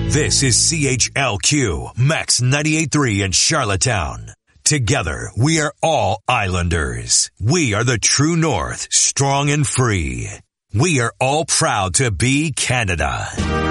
This is CHLQ Max 98.3 in Charlottetown. Together, we are all Islanders. We are the true north, strong and free. We are all proud to be Canada.